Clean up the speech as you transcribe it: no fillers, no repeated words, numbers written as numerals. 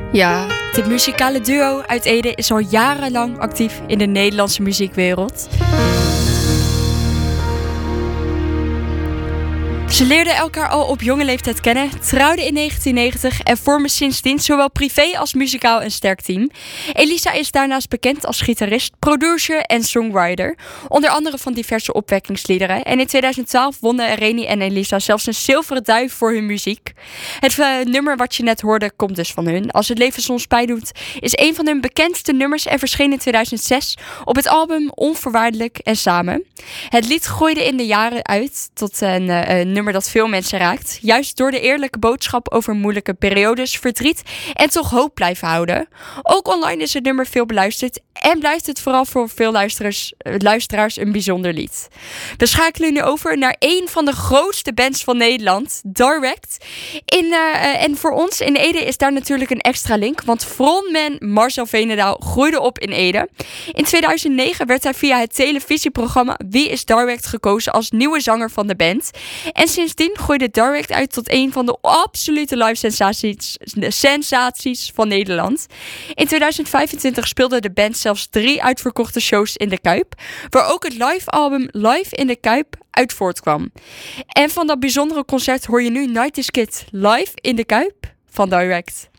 Ja, dit muzikale duo uit Ede is al jarenlang actief in de Nederlandse muziekwereld. Ze leerden elkaar al op jonge leeftijd kennen, trouwden in 1990 en vormen sindsdien zowel privé als muzikaal een sterk team. Elisa is daarnaast bekend als gitarist, producer en songwriter, onder andere van diverse opwekkingsliederen. En in 2012 wonnen Reni en Elisa zelfs een zilveren duif voor hun muziek. Het nummer wat je net hoorde komt dus van hun. Als het leven soms pijn doet, is een van hun bekendste nummers en verscheen in 2006 op het album Onvoorwaardelijk en Samen. Het lied groeide in de jaren uit tot een nummer dat veel mensen raakt. Juist door de eerlijke boodschap over moeilijke periodes, verdriet en toch hoop blijven houden. Ook online is het nummer veel beluisterd en blijft het vooral voor veel luisteraars een bijzonder lied. We schakelen nu over naar een van de grootste bands van Nederland, Direct. En voor ons in Ede is daar natuurlijk een extra link, want frontman Marcel Veenendaal groeide op in Ede. In 2009 werd hij via het televisieprogramma Wie is Direct gekozen als nieuwe zanger van de band. En sindsdien groeide Direct uit tot een van de absolute live sensaties van Nederland. In 2025 speelde de band zelfs 3 uitverkochte shows in de Kuip, waar ook het live album Live in de Kuip uit voortkwam. En van dat bijzondere concert hoor je nu Night is Kid live in de Kuip van Direct.